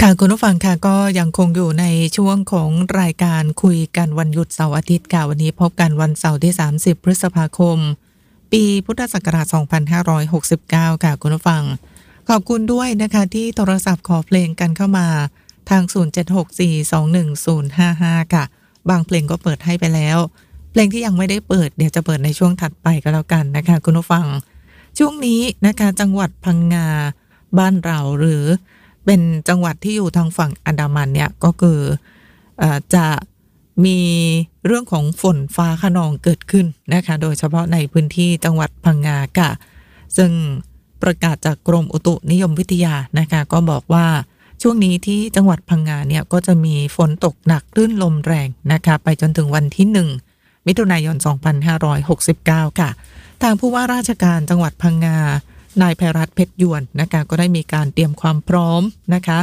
ค่ะคุณผู้ฟังค่ะก็ยังคงอยู่ในช่วงของรายการคุยกันวันหยุดเสาร์อาทิตย์ค่ะวันนี้พบกันวันเสาร์ที่30พฤษภาคมปีพุทธศักราช2569ค่ะคุณผู้ฟังขอบคุณด้วยนะคะที่โทรศัพท์ขอเพลงกันเข้ามาทาง0764210055ค่ะบางเพลงก็เปิดให้ไปแล้วเพลงที่ยังไม่ได้เปิดเดี๋ยวจะเปิดในช่วงถัดไปก็แล้วกันนะคะคุณผู้ฟังช่วงนี้นะคะจังหวัดพังงาบ้านเราหรือเป็นจังหวัดที่อยู่ทางฝั่งอันดามันเนี่ยก็คือจะมีเรื่องของฝนฟ้าคะนองเกิดขึ้นนะคะโดยเฉพาะในพื้นที่จังหวัดพังงาค่ะซึ่งประกาศจากกรมอุตุนิยมวิทยานะคะก็บอกว่าช่วงนี้ที่จังหวัดพังงาเนี่ยก็จะมีฝนตกหนักคลื่นลมแรงนะคะไปจนถึงวันที่1มิถุนายน2569ค่ะทางผู้ว่าราชการจังหวัดพังงานายไพรัตน์เพชรยวนนะคะก็ได้มีการเตรียมความพร้อมนะคะ